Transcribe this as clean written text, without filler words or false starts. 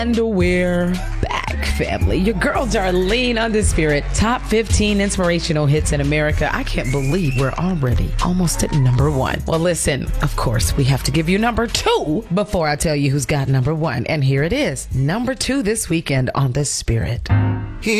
And we're back, family. Your girl Darlene Undisputed. Top 15 inspirational hits in America. I can't believe we're already almost at number 1. Well, listen, of course, we have to give you number 2 before I tell you who's got number 1. And here it is, number 2 this weekend on The Spirit.